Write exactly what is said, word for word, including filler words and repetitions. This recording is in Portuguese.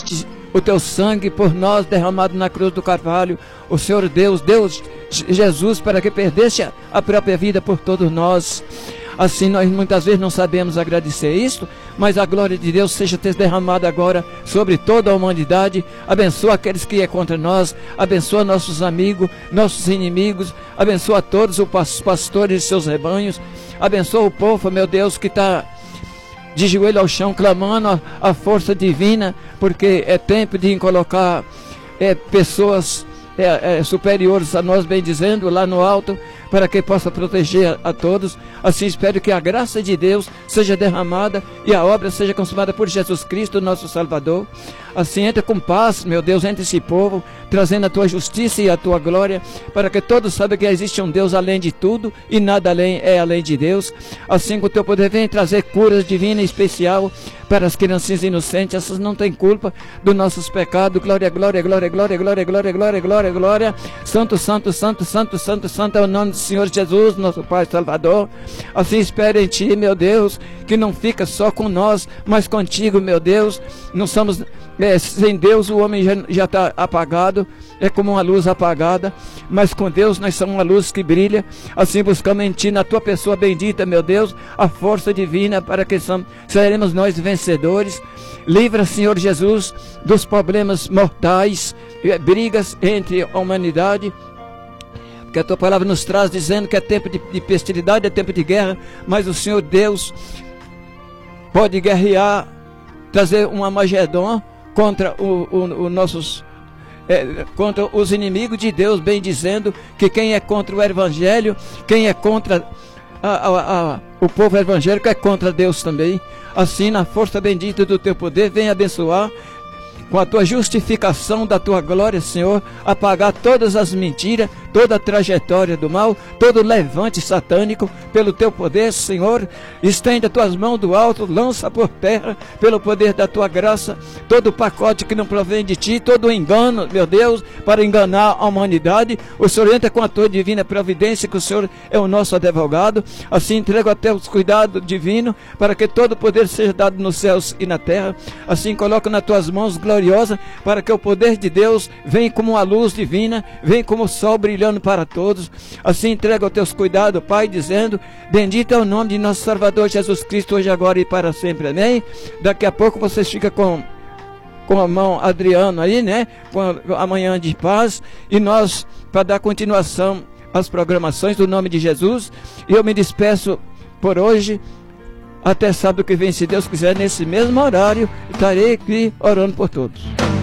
deste o teu sangue por nós derramado na cruz do Carvalho, o Senhor Deus, Deus Jesus, para que perdesse a própria vida por todos nós. Assim nós muitas vezes não sabemos agradecer isto, mas a glória de Deus seja derramada agora sobre toda a humanidade. Abençoa aqueles que é contra nós, abençoa nossos amigos, nossos inimigos, abençoa todos os pastores e seus rebanhos, abençoa o povo, meu Deus, que está de joelho ao chão, clamando a, a força divina, porque é tempo de colocar é, pessoas é, é, superiores a nós, bem dizendo, lá no alto, para que possa proteger a, a todos. Assim espero que a graça de Deus seja derramada e a obra seja consumada por Jesus Cristo, nosso Salvador. Assim entra com paz, meu Deus, entre esse povo, trazendo a tua justiça e a tua glória, para que todos saibam que existe um Deus além de tudo e nada além é além de Deus. Assim com o teu poder vem trazer curas divinas e especial para as criancinhas inocentes. Essas não têm culpa dos nossos pecados. Glória, glória, glória, glória, glória, glória, glória, glória, glória. Santo, santo, santo, santo, santo, santo é o nome do Senhor Jesus, nosso Pai Salvador. Assim espero em Ti, meu Deus, que não fica só com nós, mas contigo, meu Deus. Não somos é, sem Deus, o homem já está apagado, é como uma luz apagada, mas com Deus nós somos uma luz que brilha. Assim buscamos em Ti, na Tua pessoa bendita, meu Deus, a força divina para que somos, seremos nós vencedores. Livra, Senhor Jesus, dos problemas mortais, brigas entre a humanidade, que a Tua palavra nos traz dizendo que é tempo de, de pestilidade, é tempo de guerra, mas o Senhor Deus pode guerrear, trazer um Armagedon contra o, o, o nossos é, contra os inimigos de Deus, bem dizendo que quem é contra o Evangelho, quem é contra a, a, a, o povo evangélico, é contra Deus também. Assim, na força bendita do Teu poder, vem abençoar com a Tua justificação da Tua glória, Senhor, apagar todas as mentiras, toda a trajetória do mal, todo levante satânico, pelo Teu poder, Senhor. Estende as Tuas mãos do alto, lança por terra, pelo poder da Tua graça, todo o pacote que não provém de Ti, todo o engano, meu Deus, para enganar a humanidade. O Senhor entra com a Tua divina providência, que o Senhor é o nosso advogado. Assim entrego até os cuidados divinos, para que todo o poder seja dado nos céus e na terra. Assim coloco nas Tuas mãos gloriosa, para que o poder de Deus venha como uma luz divina, venha como o sol brilhando para todos. Assim entrego aos Teus cuidados, Pai, dizendo: bendito é o nome de nosso Salvador Jesus Cristo, hoje, agora e para sempre, amém. Daqui a pouco vocês ficam com com a mão Adriano aí, né, com a manhã de paz, e nós, para dar continuação às programações do nome de Jesus, e eu me despeço por hoje. Até sábado que vem, se Deus quiser, nesse mesmo horário, estarei aqui orando por todos.